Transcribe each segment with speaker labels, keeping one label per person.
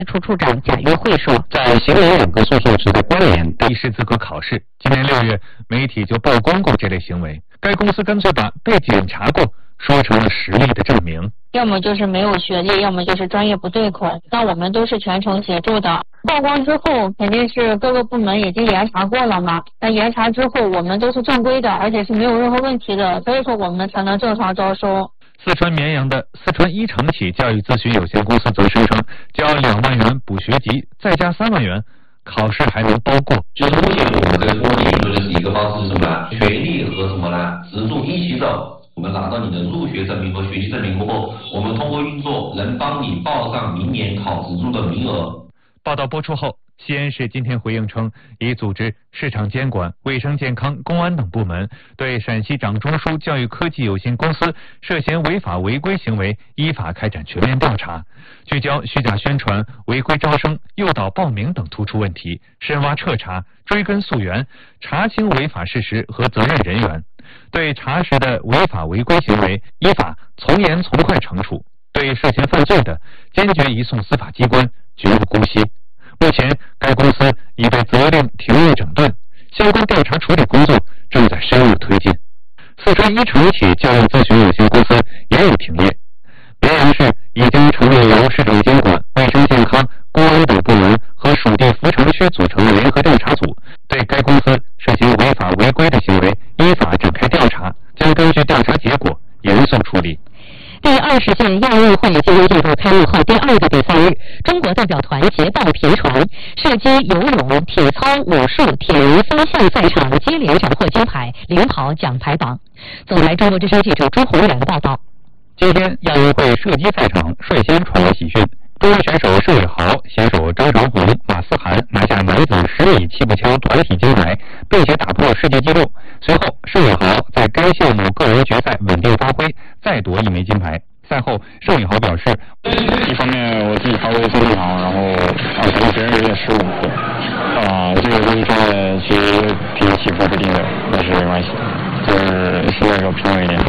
Speaker 1: 处处长贾玉慧说，
Speaker 2: 在行为两个诉讼值得关联的
Speaker 3: 医师资格考试，今年6月，媒体就曝光过这类行为。该公司干脆把被检查过说成了实力的证明，
Speaker 4: 要么就是没有学历，要么就是专业不对口。那我们都是全程协助的。曝光之后，肯定是各个部门已经严查过了嘛。那严查之后，我们都是正规的，而且是没有任何问题的，所以说我们才能正常招收。
Speaker 3: 四川绵阳的四川一城企教育咨询有限公司则声称，交2万元补学籍，再加3万元，考试还能包过。
Speaker 5: 就是目前我们这个公立说的是一个方式是什么呢？学历和什么呢？职助一起走。我们拿到你的入学证明和学习证明过后，我们通过运作能帮你报上明年考职助的名额。
Speaker 3: 报道播出后，西安市今天回应称，已组织市场监管、卫生健康、公安等部门对陕西掌中枢教育科技有限公司涉嫌违法违规行为依法开展全面调查，聚焦虚假宣传、违规招生、诱导报名等突出问题，深挖彻查，追根溯源，查清违法事实和责任人员。对查实的违法违规行为，依法从严从快惩处；对涉嫌犯罪的，坚决移送司法机关，绝不姑息。目前，该公司已被责令停业整顿，相关调查处理工作正在深入推进。四川一城企教育咨询有限公司也有停业。绵阳市已经成立由市场监管、卫生健康、公安等部门和属地扶城区组成的联合调查组，对该公司涉嫌违法违规的行为依法展开调查，将根据调查结果严肃处理。
Speaker 1: 第20届亚运会今天进入开幕后第2个比赛日，中国代表团捷报频传，射击、游泳、体操、武术、铁人三项赛场接连斩获金牌，领跑奖牌榜。总台中国之声记者朱红远的报道。
Speaker 2: 今天亚运会射击赛场率先传来喜讯，中国选手盛伟豪携手张长宏、马思涵拿下男子10米气步枪团体金牌，并且打破世界纪录。随后，盛伟豪在该项目个人决赛稳定发挥，再夺1枚金牌。赛后，盛伟豪表示，
Speaker 6: 一方面我自己发挥非常好，然后可能别人有点失误，这个东西状态其实挺起伏不定的，但是没关系，就是现在就平稳一点。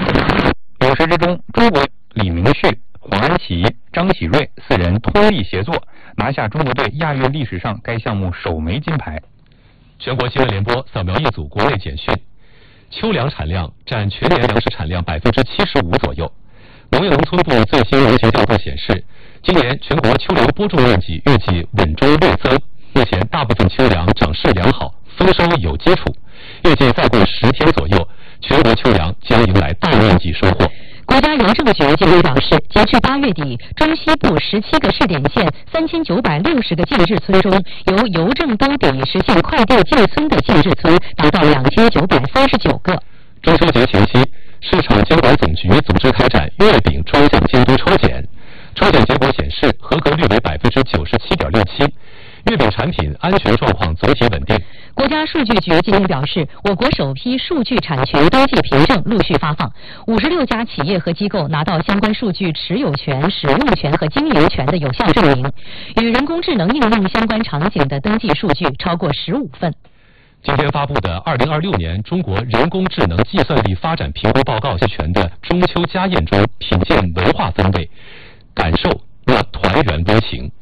Speaker 2: 50之中，中国李明旭、黄安琪、张喜瑞4人通力协作，拿下中国队亚运历史上该项目首枚金牌。
Speaker 7: 全国新闻联播扫描一组国内简讯：秋粮产量占全年粮食产量75%左右。农业农村部最新农情调测显示，今年全国秋粮播种面积预计稳中略增，目前大部分秋粮长势良好，丰收有基础。预计再过10天左右，全国秋粮将迎来大面积收获。
Speaker 1: 国家邮政局今天表示，截至8月底，中西部17个试点县3960个建制村中，由邮政兜底实现快递进村的建制村达到2939个。
Speaker 7: 中秋节前夕，市场监管总局组织开展月饼专项监督抽检，抽检结果显示合格率为97.67%，月饼产品安全状况总体稳定。
Speaker 1: 国家数据局今天表示，我国首批数据产权登记凭证陆续发放，56家企业和机构拿到相关数据持有权、使用权和经营权的有效证明，与人工智能应用相关场景的登记数据超过15份。
Speaker 7: 今天发布的2026年中国人工智能计算力发展评估报告权的中秋家宴中，品鉴文化氛围，感受那团圆温情。